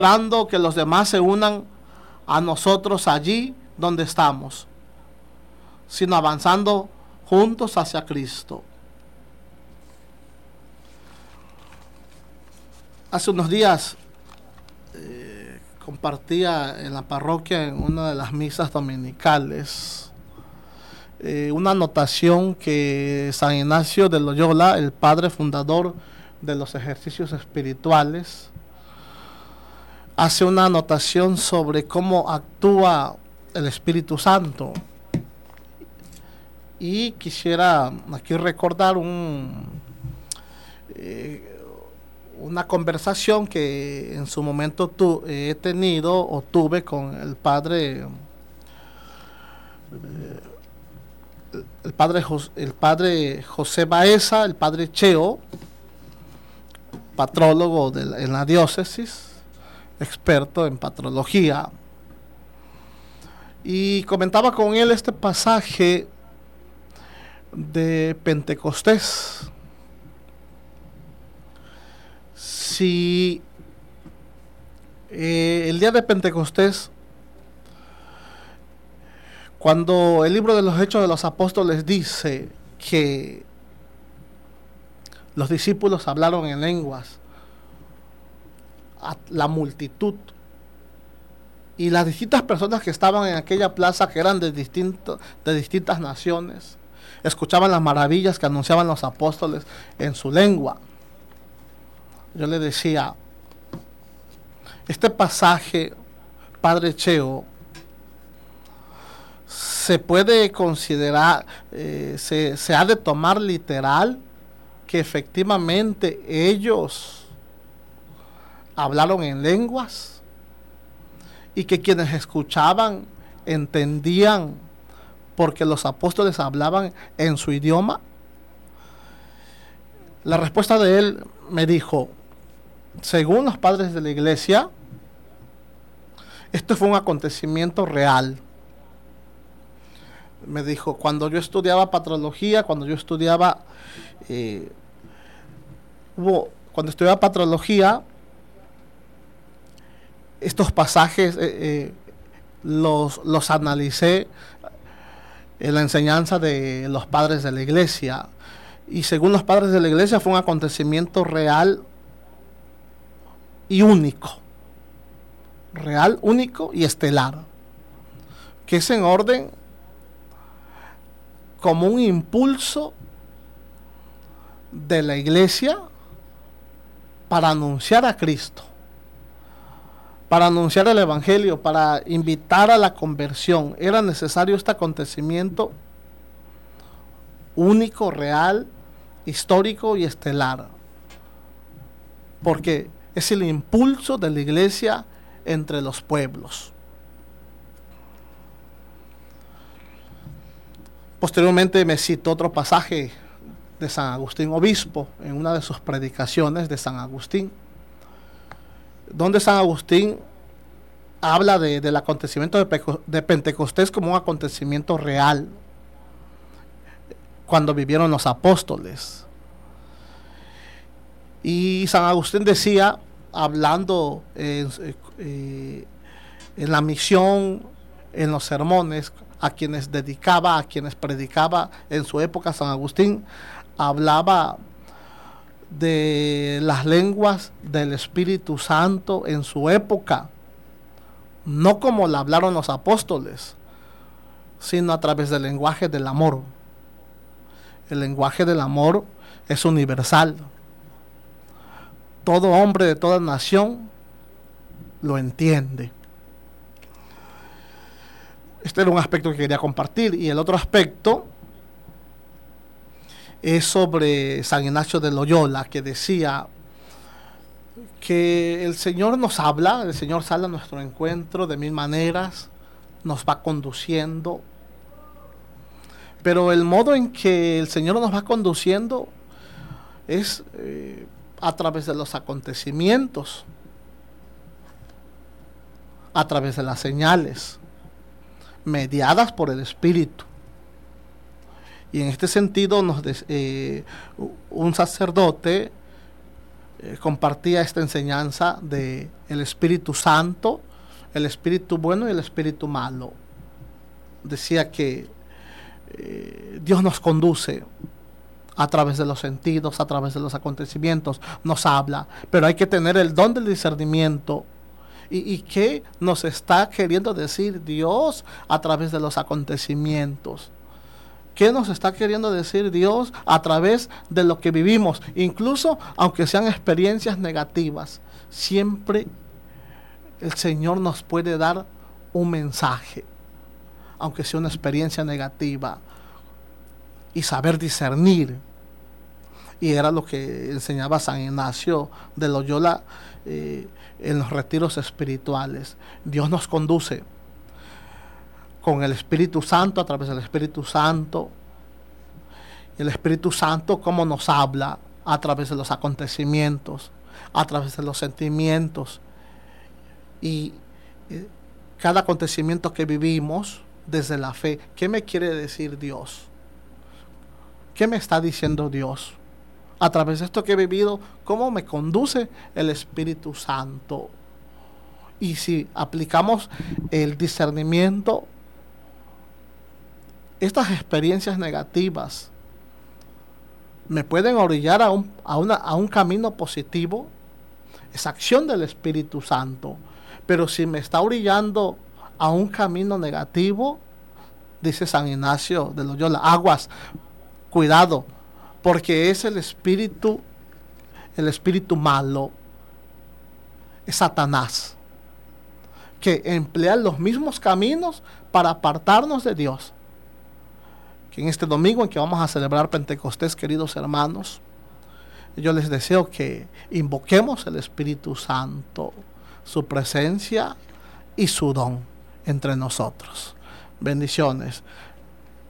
esperando que los demás se unan a nosotros allí donde estamos, sino avanzando juntos hacia Cristo. Hace unos días compartía en la parroquia, en una de las misas dominicales, una anotación que San Ignacio de Loyola, el padre fundador de los ejercicios espirituales, hace una anotación sobre cómo actúa el Espíritu Santo. Y quisiera aquí recordar una conversación que en su momento he tenido o tuve con el padre José Baeza, el padre Cheo, patrólogo en la diócesis, experto en patrología, y comentaba con él este pasaje de Pentecostés. Si el día de Pentecostés, cuando el libro de los Hechos de los Apóstoles dice que los discípulos hablaron en lenguas a la multitud, y las distintas personas que estaban en aquella plaza, que eran de distintas naciones, escuchaban las maravillas que anunciaban los apóstoles en su lengua. Yo le decía, este pasaje, padre Cheo, se puede considerar, se ha de tomar literal que efectivamente ellos hablaron en lenguas y que quienes escuchaban entendían porque los apóstoles hablaban en su idioma. La respuesta de él me dijo, según los padres de la iglesia, esto fue un acontecimiento real. Me dijo, cuando yo estudiaba patrología, estos pasajes los analicé en la enseñanza de los padres de la iglesia, y según los padres de la iglesia fue un acontecimiento real y único, y estelar, que es en orden como un impulso de la iglesia para anunciar a Cristo, para anunciar el evangelio, para invitar a la conversión. Era necesario este acontecimiento único, real, histórico y estelar, porque es el impulso de la iglesia entre los pueblos. Posteriormente me citó otro pasaje de San Agustín Obispo en una de sus predicaciones de San Agustín, donde San Agustín habla del acontecimiento de Pentecostés como un acontecimiento real cuando vivieron los apóstoles. Y San Agustín decía, hablando en la misión, en los sermones a quienes predicaba en su época, San Agustín hablaba de las lenguas del Espíritu Santo en su época, no como la hablaron los apóstoles, sino a través del lenguaje del amor. El lenguaje del amor es universal. Todo hombre de toda nación lo entiende. Este era un aspecto que quería compartir. Y el otro aspecto es sobre San Ignacio de Loyola, que decía que el Señor nos habla, el Señor sale a nuestro encuentro de mil maneras, nos va conduciendo, pero el modo en que el Señor nos va conduciendo es a través de los acontecimientos, a través de las señales mediadas por el Espíritu. Y en este sentido un sacerdote compartía esta enseñanza de el Espíritu Santo, el Espíritu bueno y el Espíritu malo. Decía que Dios nos conduce a través de los sentidos, a través de los acontecimientos, nos habla, pero hay que tener el don del discernimiento. ¿Y qué nos está queriendo decir Dios a través de los acontecimientos? ¿Qué nos está queriendo decir Dios a través de lo que vivimos? Incluso aunque sean experiencias negativas, siempre el Señor nos puede dar un mensaje, aunque sea una experiencia negativa, y saber discernir. Y era lo que enseñaba San Ignacio de Loyola en los retiros espirituales. Dios nos conduce con el Espíritu Santo, a través del Espíritu Santo. Y el Espíritu Santo, cómo nos habla a través de los acontecimientos, a través de los sentimientos. Y cada acontecimiento que vivimos desde la fe, ¿qué me quiere decir Dios? ¿Qué me está diciendo Dios? A través de esto que he vivido, ¿cómo me conduce el Espíritu Santo? Y si aplicamos el discernimiento, estas experiencias negativas me pueden orillar a un camino positivo, esa acción del Espíritu Santo. Pero si me está orillando a un camino negativo, dice San Ignacio de Loyola, aguas, cuidado, porque es el espíritu malo, es Satanás, que emplea los mismos caminos para apartarnos de Dios. Que en este domingo en que vamos a celebrar Pentecostés, queridos hermanos, yo les deseo que invoquemos el Espíritu Santo, su presencia y su don entre nosotros. Bendiciones.